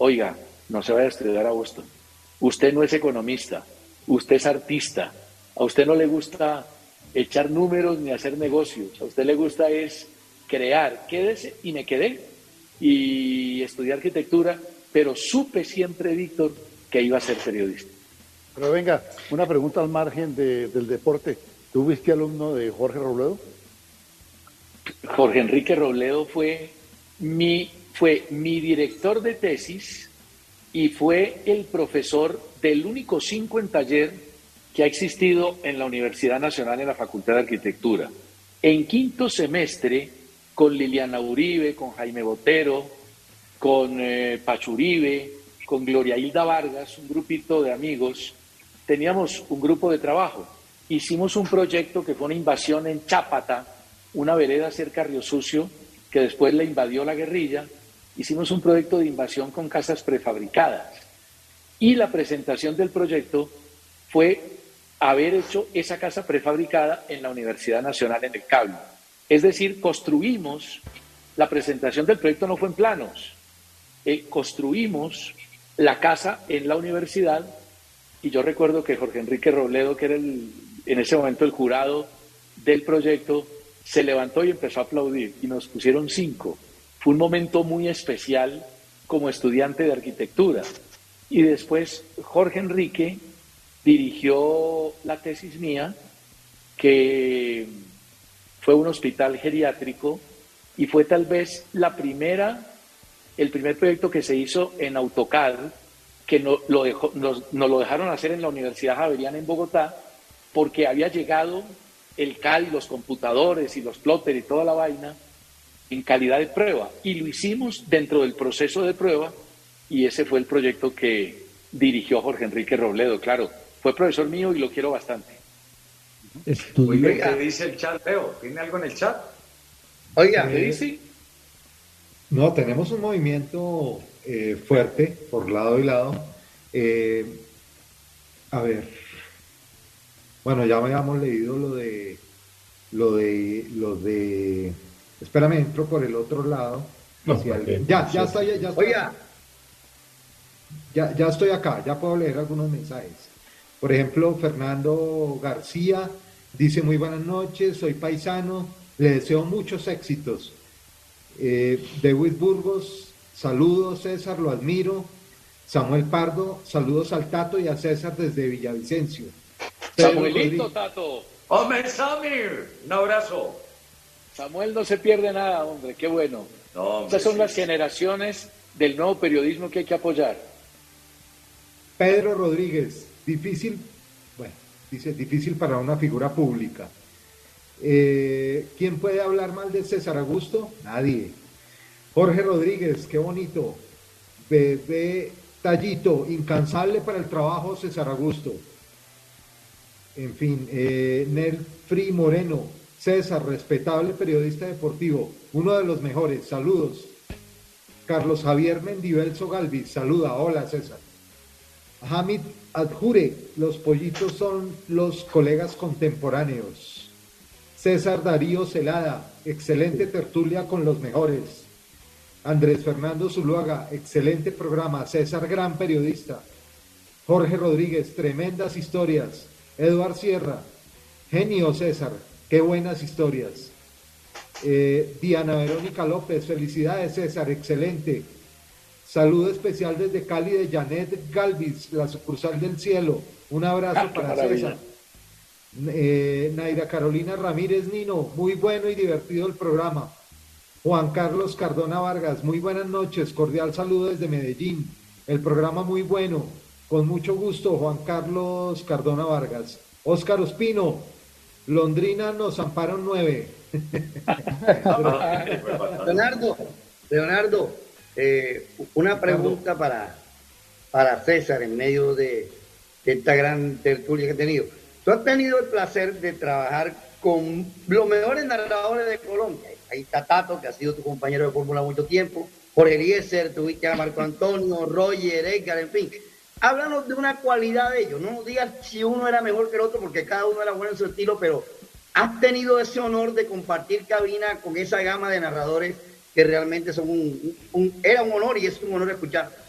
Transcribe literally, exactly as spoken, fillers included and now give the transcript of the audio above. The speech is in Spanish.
oiga, no se vaya a estudiar a Boston. Usted no es economista, usted es artista. A usted no le gusta echar números ni hacer negocios. A usted le gusta es crear. Quédese, y me quedé. Y estudié arquitectura, pero supe siempre, Víctor, que iba a ser periodista. Pero venga, una pregunta al margen de, del deporte. ¿Tú fuiste alumno de Jorge Robledo? Jorge Enrique Robledo fue mi, fue mi director de tesis y fue el profesor del único cinco en taller que ha existido en la Universidad Nacional en la Facultad de Arquitectura. En quinto semestre, con Liliana Uribe, con Jaime Botero, con eh, Pachuribe, con Gloria Hilda Vargas, un grupito de amigos, teníamos un grupo de trabajo. Hicimos un proyecto que fue una invasión en Chápata, una vereda cerca de Río Sucio, que después le invadió la guerrilla. Hicimos un proyecto de invasión con casas prefabricadas. Y la presentación del proyecto fue haber hecho esa casa prefabricada en la Universidad Nacional en el Cable. Es decir, construimos, la presentación del proyecto no fue en planos, eh, construimos la casa en la universidad, y yo recuerdo que Jorge Enrique Robledo, que era el, en ese momento el jurado del proyecto, se levantó y empezó a aplaudir, y nos pusieron cinco. Fue un momento muy especial como estudiante de arquitectura. Y después Jorge Enrique dirigió la tesis mía, que fue un hospital geriátrico, y fue tal vez la primera, el primer proyecto que se hizo en AutoCAD, que no, lo dejó, nos, nos lo dejaron hacer en la Universidad Javeriana en Bogotá, porque había llegado el C A D y los computadores y los plotters y toda la vaina en calidad de prueba, y lo hicimos dentro del proceso de prueba, y ese fue el proyecto que dirigió Jorge Enrique Robledo. Claro, fue profesor mío y lo quiero bastante. Oiga, ¿qué dice el chat, Leo? ¿Tiene algo en el chat? Oiga, ¿qué dice? No, tenemos un movimiento eh, fuerte por lado y lado. Eh, a ver, bueno, ya habíamos leído lo de, lo de, lo de, espérame, entro por el otro lado. No, hacia okay. el, ya, ya estoy, ya estoy. Oiga, ya, ya estoy acá, ya puedo leer algunos mensajes. Por ejemplo, Fernando García dice: muy buenas noches, soy paisano, le deseo muchos éxitos. Eh, David Burgos, saludos César, lo admiro. Samuel Pardo, saludos al Tato y a César desde Villavicencio. Samuelito, Tato. ¡Hombre, Samir! Un abrazo. Samuel no se pierde nada, hombre, qué bueno. No, hombre, Estas son sí, las sí. generaciones del nuevo periodismo que hay que apoyar. Pedro Rodríguez, difícil, bueno, dice difícil para una figura pública. Eh, ¿Quién puede hablar mal de César Augusto? Nadie. Jorge Rodríguez, qué bonito. Bebé Tallito, incansable para el trabajo César Augusto. En fin, eh, Nelfri Moreno, César, respetable periodista deportivo, uno de los mejores, saludos. Carlos Javier Mendivelso Galvis, saluda, hola César. Hamid Adjure, los pollitos son los colegas contemporáneos. César Darío Celada, excelente tertulia con los mejores. Andrés Fernando Zuluaga, excelente programa. César, gran periodista. Jorge Rodríguez, tremendas historias. Eduard Sierra, genio César, qué buenas historias. Eh, Diana Verónica López, felicidades César, excelente. Saludo especial desde Cali de Janet Galvis, la sucursal del cielo. Un abrazo Ah, para maravilla. César. Eh, Naira Carolina Ramírez Nino, muy bueno y divertido el programa. Juan Carlos Cardona Vargas, muy buenas noches, cordial saludo desde Medellín. El programa muy bueno, con mucho gusto, Juan Carlos Cardona Vargas. Óscar Ospino, Londrina nos amparon nueve. Leonardo, Leonardo, eh, una pregunta para, para César en medio de, de esta gran tertulia que he tenido. Tú has tenido el placer de trabajar con los mejores narradores de Colombia. Ahí está Tato, que ha sido tu compañero de fórmula mucho tiempo, Jorge Eliezer, tuviste a Marco Antonio, Roger, Edgar, en fin. Háblanos de una cualidad de ellos, no nos digas si uno era mejor que el otro, porque cada uno era bueno en su estilo, pero has tenido ese honor de compartir cabina con esa gama de narradores que realmente son un, un era un honor y es un honor escuchar.